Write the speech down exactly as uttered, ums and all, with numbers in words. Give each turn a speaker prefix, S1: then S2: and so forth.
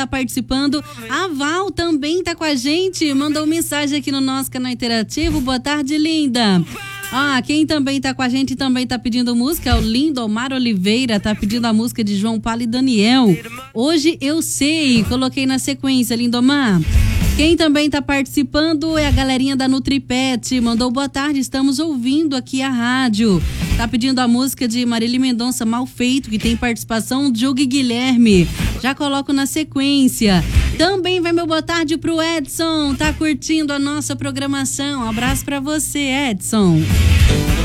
S1: tá participando. A Val também tá com a gente, mandou mensagem aqui no nosso canal interativo. Boa tarde, linda. Ah, quem também tá com a gente também tá pedindo música, é o Lindomar Oliveira, tá pedindo a música de João Paulo e Daniel. Hoje eu sei, coloquei na sequência, Lindomar. Quem também tá participando é a galerinha da Nutripet, mandou boa tarde, estamos ouvindo aqui a rádio. Tá pedindo a música de Marília Mendonça, Mal Feito, que tem participação de Hugo e Guilherme. Já coloco na sequência. Também vai meu boa tarde pro Edson, tá curtindo a nossa programação. Um abraço pra você, Edson.